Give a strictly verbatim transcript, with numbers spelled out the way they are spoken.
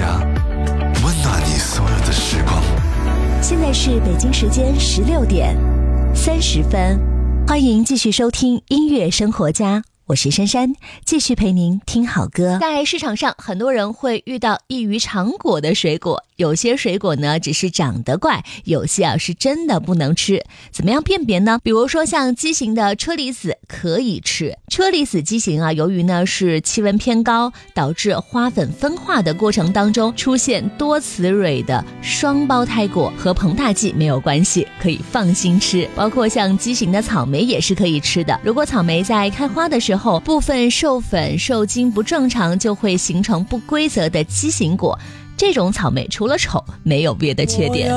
家，温暖你所有的时光。 现在是北京时间十六点三十分，欢迎继续收听音乐生活家，我是珊珊，继续陪您听好歌。在市场上，很多人会遇到异于常果的水果，有些水果呢只是长得怪，有些啊是真的不能吃。怎么样辨别呢？比如说像畸形的车厘子可以吃，车厘子畸形啊，由于呢是气温偏高，导致花粉分化的过程当中出现多雌蕊的双胞胎果，和膨大剂没有关系，可以放心吃。包括像畸形的草莓也是可以吃的，如果草莓在开花的时候部分授粉受精不正常，就会形成不规则的畸形果，这种草莓除了丑没有别的缺点。